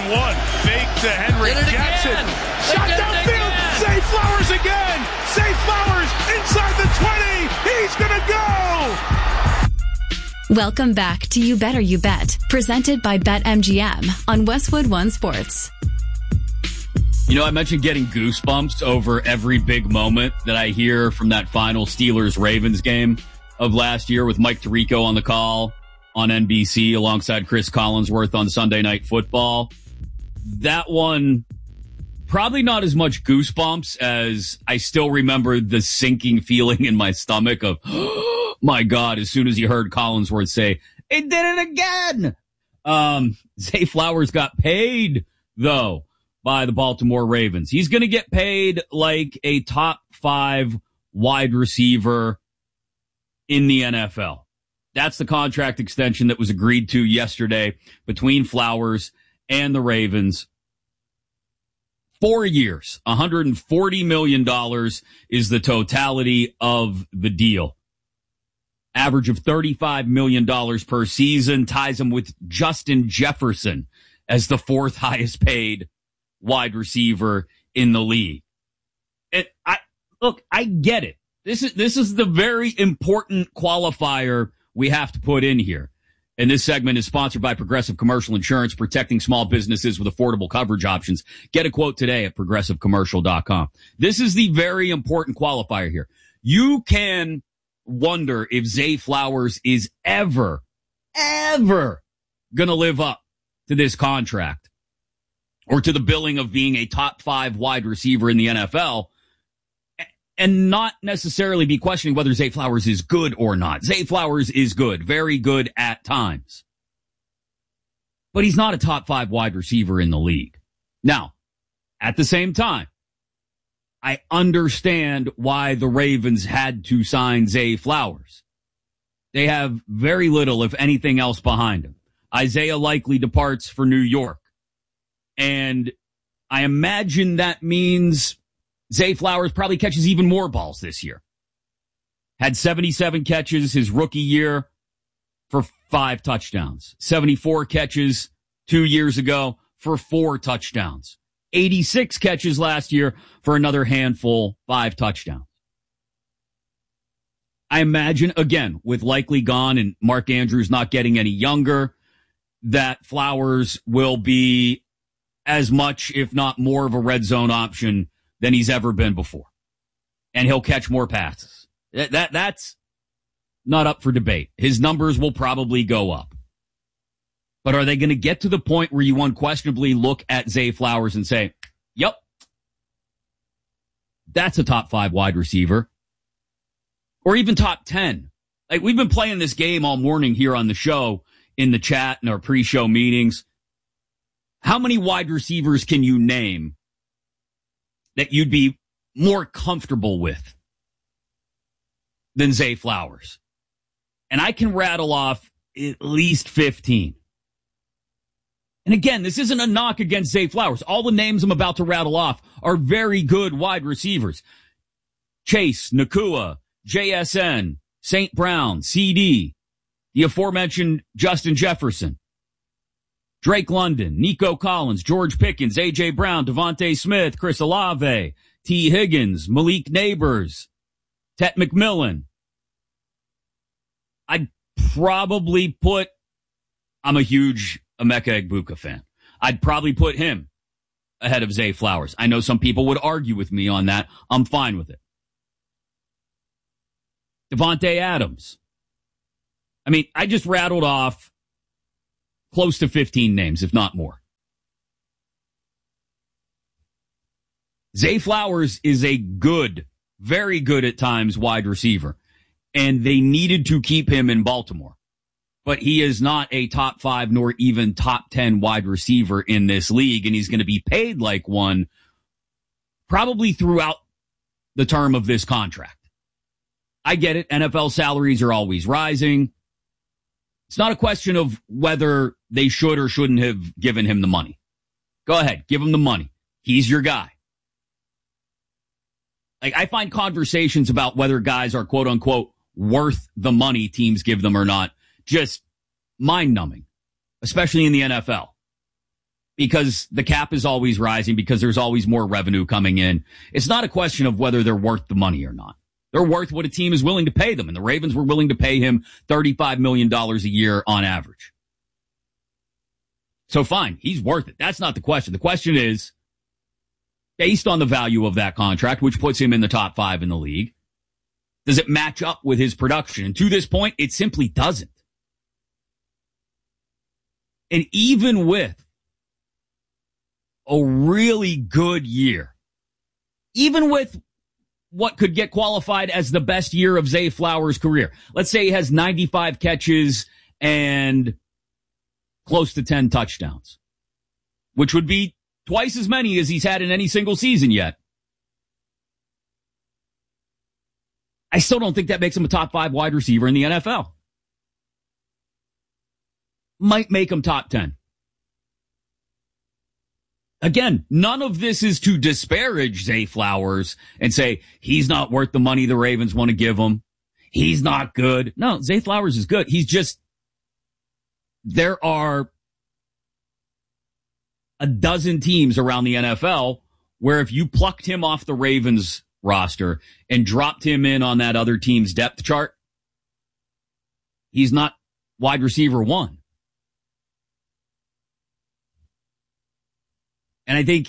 1-on-1. Fake to Henry Jackson. Shot downfield. Zay Flowers again. Zay Flowers inside the 20. He's going to go. Welcome back to You Better You Bet, presented by BetMGM on Westwood One Sports. You know, I mentioned getting goosebumps over every big moment that I hear from that final Steelers-Ravens game of last year with Mike Tirico on the call on NBC alongside Chris Collinsworth on Sunday Night Football. That one, probably not as much goosebumps as I still remember the sinking feeling in my stomach of, oh my God, as soon as you heard Collinsworth say, "He did it again." Zay Flowers got paid, though, by the Baltimore Ravens. He's going to get paid like a top 5 wide receiver in the NFL. That's the contract extension that was agreed to yesterday between Flowers and the Ravens. 4 years, $140 million is the totality of the deal. Average of $35 million per season ties him with Justin Jefferson as the 4th highest paid wide receiver in the league. And I get it. This is the very important qualifier we have to put in here. And this segment is sponsored by Progressive Commercial Insurance, protecting small businesses with affordable coverage options. Get a quote today at progressivecommercial.com. This is the very important qualifier here. You can wonder if Zay Flowers is ever going to live up to this contract or to the billing of being a top 5 wide receiver in the NFL, and not necessarily be questioning whether Zay Flowers is good or not. Zay Flowers is good, very good at times. But he's not a top 5 wide receiver in the league. Now, at the same time, I understand why the Ravens had to sign Zay Flowers. They have very little, if anything else, behind him. Isaiah likely departs for New York. And I imagine that means Zay Flowers probably catches even more balls this year. Had 77 catches his rookie year for 5 touchdowns. 74 catches 2 years ago for 4 touchdowns. 86 catches last year for another handful, 5 touchdowns. I imagine, again, with Likely gone and Mark Andrews not getting any younger, that Flowers will be as much, if not more, of a red zone option than he's ever been before. And he'll catch more passes. That's not up for debate. His numbers will probably go up. But are they going to get to the point where you unquestionably look at Zay Flowers and say, yep, that's a top 5 wide receiver? Or even top 10? Like, we've been playing this game all morning here on the show, in the chat and our pre-show meetings. How many wide receivers can you name that you'd be more comfortable with than Zay Flowers? And I can rattle off at least 15. And again, this isn't a knock against Zay Flowers. All the names I'm about to rattle off are very good wide receivers. Chase, Nakua, JSN, St. Brown, CD, the aforementioned Justin Jefferson, Drake London, Nico Collins, George Pickens, A.J. Brown, Devontae Smith, Chris Olave, T. Higgins, Malik Neighbors, Tet McMillan. I'd probably put, I'm a huge Emeka Egbuka fan. I'd probably put him ahead of Zay Flowers. I know some people would argue with me on that. I'm fine with it. Devontae Adams. I mean, I just rattled off close to 15 names, if not more. Zay Flowers is a good, very good at times wide receiver, and they needed to keep him in Baltimore. But he is not a top 5 nor even top 10 wide receiver in this league, and he's going to be paid like one probably throughout the term of this contract. I get it. NFL salaries are always rising. It's not a question of whether they should or shouldn't have given him the money. Go ahead. Give him the money. He's your guy. Like, I find conversations about whether guys are quote unquote worth the money teams give them or not just mind numbing, especially in the NFL. because the cap is always rising, because there's always more revenue coming in. It's not a question of whether they're worth the money or not. They're worth what a team is willing to pay them, and the Ravens were willing to pay him $35 million a year on average. So fine, he's worth it. That's not the question. The question is, based on the value of that contract, which puts him in the top 5 in the league, does it match up with his production? And to this point, it simply doesn't. And even with a really good year, even with what could get qualified as the best year of Zay Flowers' career, let's say he has 95 catches and close to 10 touchdowns, which would be twice as many as he's had in any single season yet. I still don't think that makes him a top 5 wide receiver in the NFL. Might make him top 10. Again, none of this is to disparage Zay Flowers and say he's not worth the money the Ravens want to give him. He's not good. No, Zay Flowers is good. He's just, there are a dozen teams around the NFL where if you plucked him off the Ravens roster and dropped him in on that other team's depth chart, he's not wide receiver 1. And I think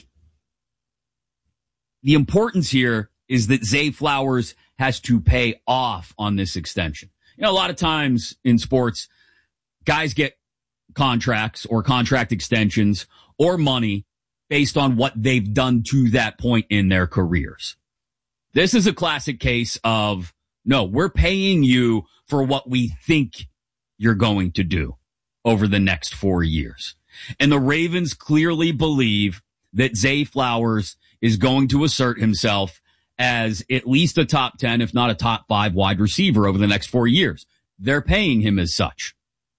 the importance here is that Zay Flowers has to pay off on this extension. You know, a lot of times in sports, guys get contracts or contract extensions or money based on what they've done to that point in their careers. This is a classic case of, no, we're paying you for what we think you're going to do over the next 4 years. And the Ravens clearly believe that Zay Flowers is going to assert himself as at least a top 10, if not a top 5 wide receiver over the next 4 years. They're paying him as such.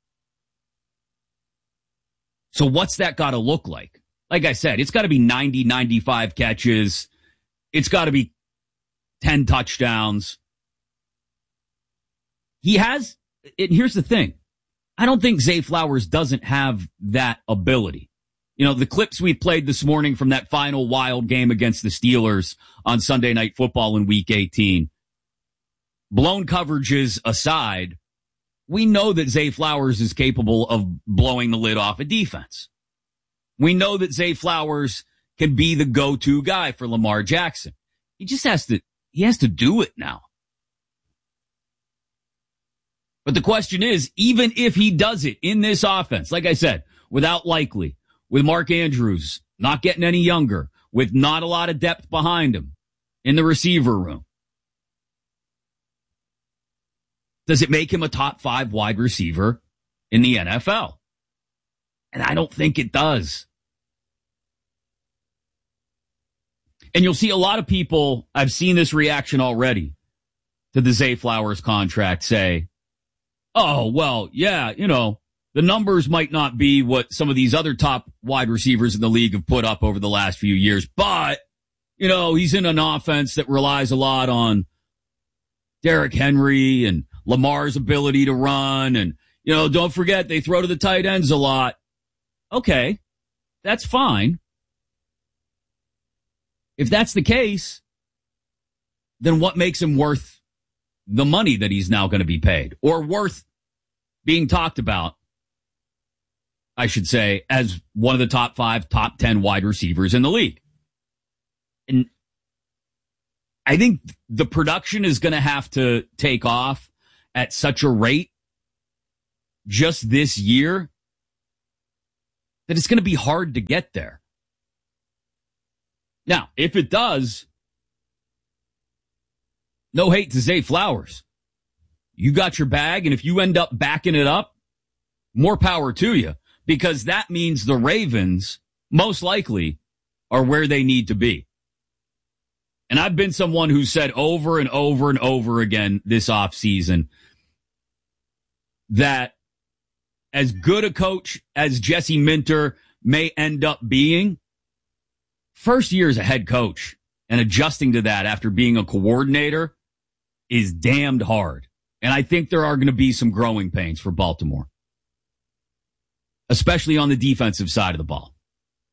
So what's that got to look like? Like I said, it's got to be 90, 95 catches. It's got to be 10 touchdowns. He has, and here's the thing. I don't think Zay Flowers doesn't have that ability. You know, the clips we played this morning from that final wild game against the Steelers on Sunday Night Football in Week 18, blown coverages aside, we know that Zay Flowers is capable of blowing the lid off a defense. We know that Zay Flowers can be the go-to guy for Lamar Jackson. He just has to do it now. But the question is, even if he does it in this offense, like I said, without Likely, with Mark Andrews not getting any younger, with not a lot of depth behind him in the receiver room, does it make him a top 5 wide receiver in the NFL? And I don't think it does. And you'll see a lot of people, I've seen this reaction already to the Zay Flowers contract, say, oh, well, yeah, you know, the numbers might not be what some of these other top wide receivers in the league have put up over the last few years, but, you know, he's in an offense that relies a lot on Derrick Henry and Lamar's ability to run. And, you know, don't forget they throw to the tight ends a lot. Okay, that's fine. If that's the case, then what makes him worth the money that he's now going to be paid, or worth being talked about, I should say, as one of the top 5, top 10 wide receivers in the league? And I think the production is going to have to take off at such a rate just this year that it's going to be hard to get there. Now, if it does, no hate to Zay Flowers. You got your bag, and if you end up backing it up, more power to you, because that means the Ravens most likely are where they need to be. And I've been someone who said over and over and over again this offseason that as good a coach as Jesse Minter may end up being, first year as a head coach and adjusting to that after being a coordinator is damned hard. And I think there are going to be some growing pains for Baltimore, especially on the defensive side of the ball.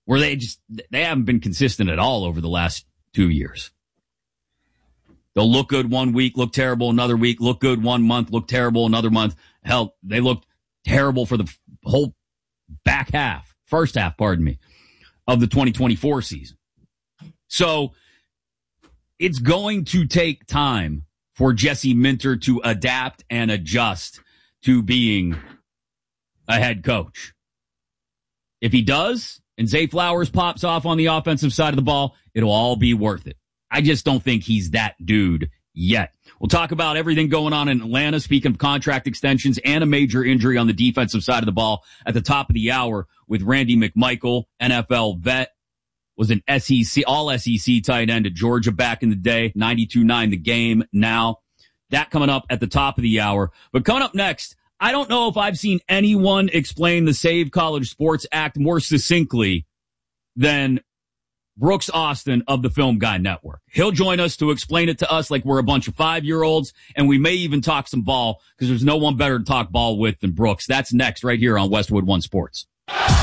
where they haven't been consistent at all over the last 2 years. They'll look good one week, look terrible another week, look good 1 month, look terrible another month. Hell, they looked terrible for the whole first half, of the 2024 season. So it's going to take time for Jesse Minter to adapt and adjust to being a head coach. If he does, and Zay Flowers pops off on the offensive side of the ball, it'll all be worth it. I just don't think he's that dude yet. We'll talk about everything going on in Atlanta, speaking of contract extensions and a major injury on the defensive side of the ball at the top of the hour with Randy McMichael, NFL vet, was an all SEC tight end at Georgia back in the day, 92.9 the game now. That coming up at the top of the hour. But coming up next, I don't know if I've seen anyone explain the Save College Sports Act more succinctly than Brooks Austin of the Film Guy Network. He'll join us to explain it to us like we're a bunch of 5-year-olds, and we may even talk some ball because there's no one better to talk ball with than Brooks. That's next right here on Westwood One Sports.